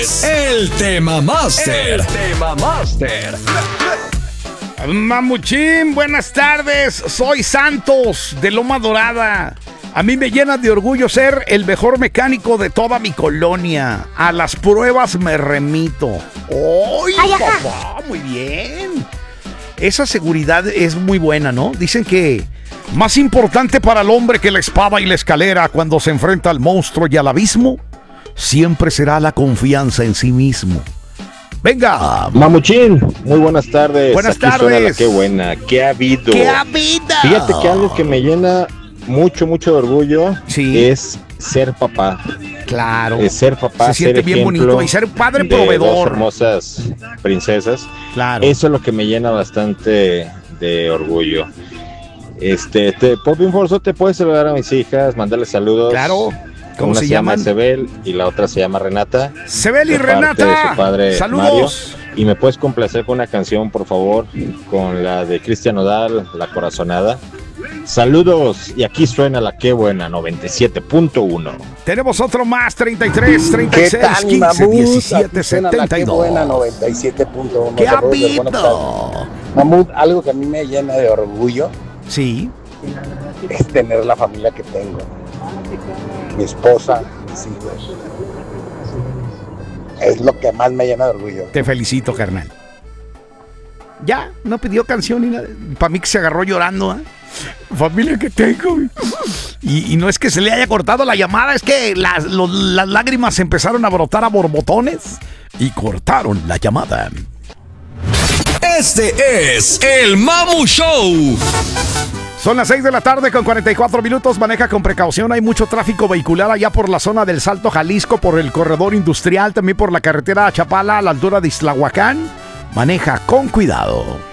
El Tema Master. Mamuchín, buenas tardes. Soy Santos de Loma Dorada. A mí me llena de orgullo ser el mejor mecánico de toda mi colonia. A las pruebas me remito. ¡Ay, papá! Muy bien. Esa seguridad es muy buena, ¿no? Dicen que más importante para el hombre que la espada y la escalera cuando se enfrenta al monstruo y al abismo, siempre será la confianza en sí mismo. Venga. Mamuchín, muy buenas tardes. Buenas Aquí tardes. suena la Qué Buena. ¿Qué ha habido? ¿Qué ha habido? Fíjate que algo que me llena mucho de orgullo Sí. es ser papá. Claro. Es ser papá, Se siente ser bien ejemplo bonito y ser padre de dos proveedor. hermosas princesas. Claro. Eso es lo que me llena bastante de orgullo. Popín Forzo, te puedes saludar a mis hijas, mandarles saludos. Claro. ¿Cómo Una se llama llaman? Sebel y la otra se llama Renata. Sebel y de parte Renata. de su padre, Saludos. Mario. Y me puedes complacer con una canción, por favor, con la de Cristian Nodal, La Corazonada. Saludos, y aquí suena la Qué Buena 97.1. Tenemos otro más, 33, 36, 15, 17, 72. Buena 97.1. ¿Qué ha Saludos, habido? buenas tardes. Mamut, algo que a mí me llena de orgullo Sí. es tener la familia que tengo. Mi esposa, mis hijos. Es lo que más me llena de orgullo. Te felicito, carnal. Ya, no pidió canción ni nada. Para mí que se agarró llorando, ¿eh? Familia que tengo. Y no es que se le haya cortado la llamada, es que las lágrimas empezaron a brotar a borbotones y cortaron la llamada. Este es el Mamu Show. Son las 6 de la tarde con 44 minutos. Maneja con precaución. Hay mucho tráfico vehicular allá por la zona del Salto Jalisco, por el corredor industrial, también por la carretera a Chapala a la altura de Islahuacán. Maneja con cuidado.